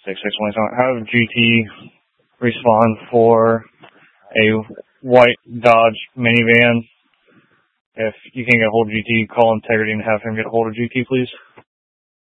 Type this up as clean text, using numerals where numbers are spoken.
6617. Have GT respond for a white Dodge minivan. If you can get a hold of GT, call Integrity and have him get a hold of GT, please.